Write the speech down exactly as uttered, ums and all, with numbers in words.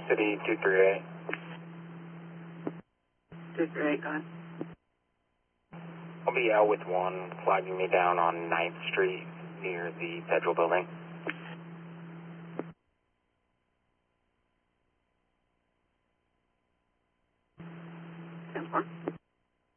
City two three eight. two three eight, go ahead. I'll be out with one flagging me down on ninth Street near the Federal Building.